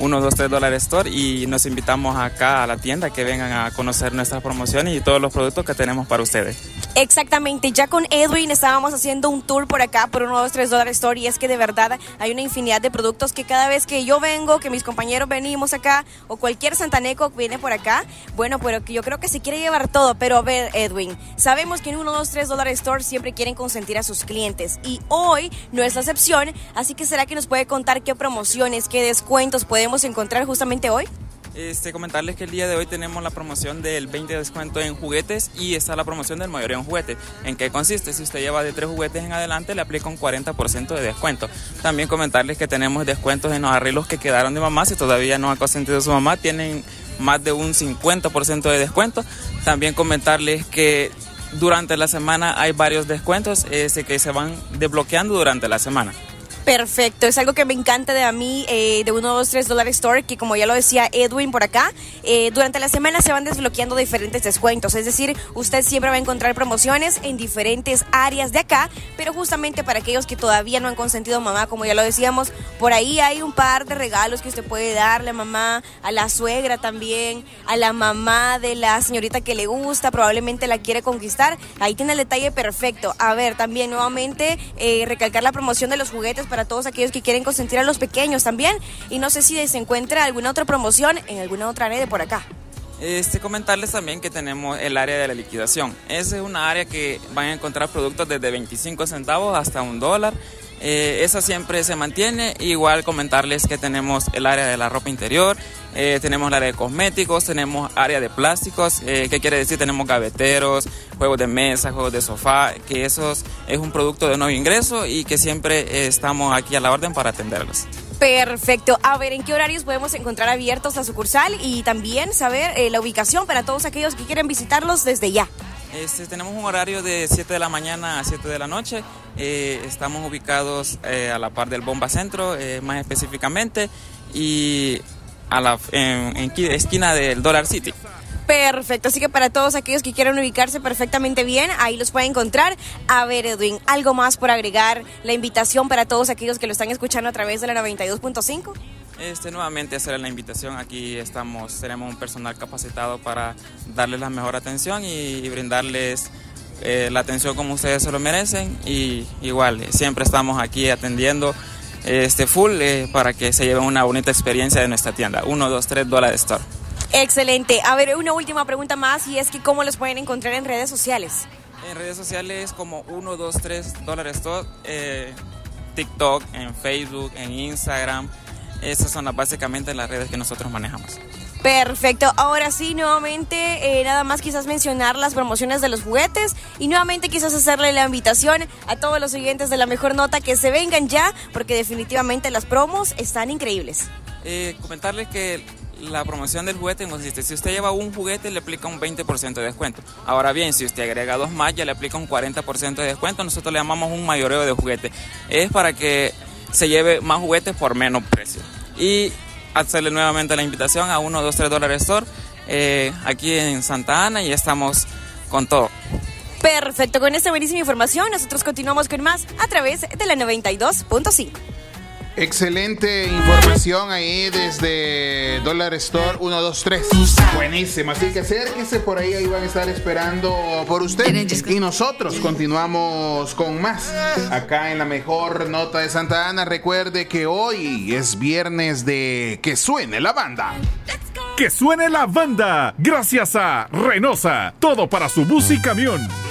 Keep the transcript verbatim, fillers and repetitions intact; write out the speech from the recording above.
uno dos tres Dollar Store y nos invitamos acá a la tienda que vengan a conocer nuestras promociones y todos los productos que tenemos para ustedes. Exactamente, ya con Edwin estábamos haciendo un tour por acá por uno dos tres Dollar Store y es que de verdad hay una infinidad de productos que cada vez que yo vengo, que mis compañeros venimos acá o cualquier santaneco viene por acá, bueno, pero yo creo que se quiere llevar todo, pero a ver, Edwin, sabemos que en uno dos tres Dollar Store siempre quieren consentir a sus clientes y hoy no es la excepción, así que ¿será que nos puede contar qué promociones, qué descuentos podemos encontrar justamente hoy? Este, comentarles que el día de hoy tenemos la promoción del veinte de descuento en juguetes y está la promoción del mayoreo en juguetes. ¿En qué consiste? Si usted lleva de tres juguetes en adelante, le aplica un cuarenta por ciento de descuento. También comentarles que tenemos descuentos en los arreglos que quedaron de mamá. Si todavía no ha consentido su mamá, tienen más de un cincuenta por ciento de descuento. También comentarles que durante la semana hay varios descuentos este, que se van desbloqueando durante la semana. Perfecto, es algo que me encanta de a mí, eh, de uno dos tres Dollar Store, que como ya lo decía Edwin por acá, eh, durante la semana se van desbloqueando diferentes descuentos, es decir, usted siempre va a encontrar promociones en diferentes áreas de acá, pero justamente para aquellos que todavía no han consentido mamá, como ya lo decíamos, por ahí hay un par de regalos que usted puede darle a mamá, a la suegra también, a la mamá de la señorita que le gusta, probablemente la quiere conquistar, ahí tiene el detalle perfecto. A ver, también nuevamente eh, recalcar la promoción de los juguetes para todos aquellos que quieren consentir a los pequeños también. Y no sé si se encuentra alguna otra promoción en alguna otra área de por acá. Este, comentarles también que tenemos el área de la liquidación. Esa es una área que van a encontrar productos desde veinticinco centavos hasta un dólar. Eh, esa siempre se mantiene. Igual comentarles que tenemos el área de la ropa interior, eh, tenemos el área de cosméticos, tenemos área de plásticos, eh, ¿qué quiere decir? Tenemos gaveteros, juegos de mesa, juegos de sofá, que eso es un producto de nuevo ingreso y que siempre eh, estamos aquí a la orden para atenderlos. Perfecto. A ver, ¿en qué horarios podemos encontrar abiertos la sucursal? Y también saber eh, la ubicación para todos aquellos que quieren visitarlos desde ya. Este, tenemos un horario de siete de la mañana a siete de la noche. Eh, estamos ubicados eh, a la par del Bomba Centro, eh, más específicamente, y a la en, en esquina del Dollar City. Perfecto, así que para todos aquellos que quieran ubicarse perfectamente bien, ahí los pueden encontrar. A ver, Edwin, ¿algo más por agregar? La invitación para todos aquellos que lo están escuchando a través de la noventa y dos punto cinco. Este, nuevamente hacer la invitación, aquí estamos, tenemos un personal capacitado para darles la mejor atención y, y brindarles eh, la atención como ustedes se lo merecen y igual, eh, siempre estamos aquí atendiendo este full eh, para que se lleven una bonita experiencia de nuestra tienda, uno dos tres Dollar Store. Excelente, a ver, una última pregunta más y es que ¿cómo los pueden encontrar en redes sociales? En redes sociales como uno dos tres Dollar Store, eh, TikTok, en Facebook, en Instagram. Esas son las, básicamente las redes que nosotros manejamos. Perfecto, ahora sí, nuevamente, eh, nada más quizás mencionar las promociones de los juguetes y nuevamente quizás hacerle la invitación a todos los oyentes de La Mejor Nota que se vengan ya, porque definitivamente las promos están increíbles. Eh, comentarles que la promoción del juguete consiste, si usted lleva un juguete le aplica un veinte por ciento de descuento. Ahora bien, si usted agrega dos más ya le aplica un cuarenta por ciento de descuento, nosotros le llamamos un mayoreo de juguete. Es para que se lleve más juguetes por menos precio. Y hacerle nuevamente la invitación a uno dos tres Dollar Store eh, aquí en Santa Ana y estamos con todo. Perfecto, con esta buenísima información nosotros continuamos con más a través de la noventa y dos punto cinco. Excelente información ahí desde Dollar Store uno dos tres. Buenísimo, así que acérquese por ahí, ahí van a estar esperando por usted. Y nosotros continuamos con más acá en La Mejor Nota de Santa Ana. Recuerde que hoy es viernes de Que Suene la Banda. Que suene la banda, gracias a Renosa, todo para su bus y camión.